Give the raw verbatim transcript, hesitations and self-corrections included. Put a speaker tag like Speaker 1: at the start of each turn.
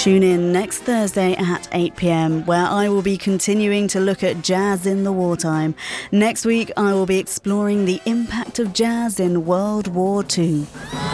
Speaker 1: Tune in next Thursday at eight p.m, where I will be continuing to look at jazz in the wartime. Next week, I will be exploring the impact of jazz in World War Two.